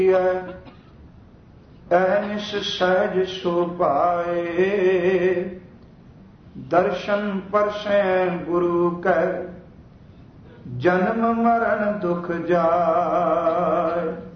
अहनिश सहज सो पाए, दर्शन परसै गुरु कै, जन्म मरण दुख जाय।